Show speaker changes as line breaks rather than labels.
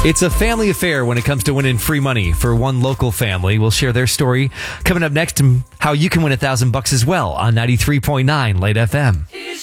It's a family affair when it comes to winning free money. For one local family, we'll share their story coming up next, and how you can win $1,000 as well on 93.9 Late FM.